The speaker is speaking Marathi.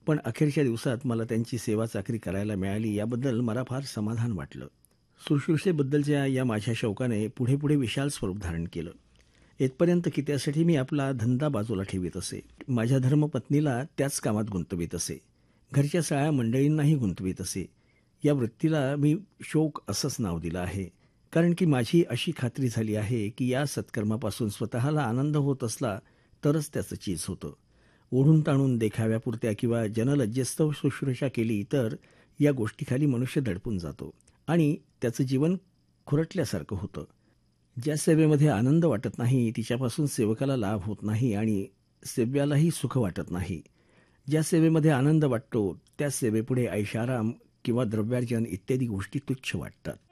पण अखेरच्या दिवसात मला त्यांची सेवा चाकरी करायला मिळाली याबद्दल मला फार समाधान वाटलं. शुश्रूषेबद्दलच्या या माझ्या शौकाने पुढे पुढे विशाल स्वरूप धारण केलं. इथपर्यंत की त्यासाठी मी आपला धंदा बाजूला ठेवीत असे. माझ्या धर्मपत्नीला त्याच कामात गुंतवीत असे. घरच्या सगळ्या मंडळींनाही गुंतवीत असे. या वृत्तीला मी शौक असंच नाव दिलं आहे, कारण की माझी अशी खात्री झाली आहे की या सत्कर्मापासून स्वतःला आनंद होत असला तरच त्याचं चीज होतं. ओढून ताणून देखाव्यापुरत्या किंवा जनलज्जेस्तव शुश्रूषा केली तर या गोष्टीखाली मनुष्य दडपून जातो आणि त्याचं जीवन खुरटल्यासारखं होतं. ज्या सेवेमध्ये आनंद वाटत नाही तिच्यापासून सेवकाला लाभ होत नाही आणि सेव्यालाही सुख वाटत नाही. ज्या सेवेमध्ये आनंद वाटतो त्या सेवेपुढे ऐशाराम किंवा द्रव्यार्जन इत्यादी गोष्टी तुच्छ वाटतात.